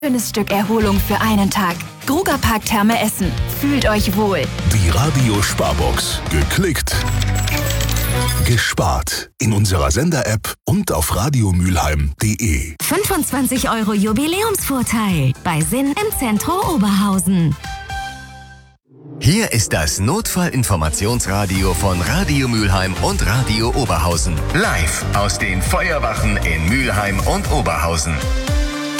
Schönes Stück Erholung für einen Tag. Grugerpark Therme Essen. Fühlt euch wohl. Die Radio-Sparbox. Geklickt. Gespart. In unserer Sender-App und auf radiomülheim.de. 25 € Jubiläumsvorteil bei Sinn im Zentrum Oberhausen. Hier ist das Notfallinformationsradio von Radio Mülheim und Radio Oberhausen. Live aus den Feuerwachen in Mülheim und Oberhausen.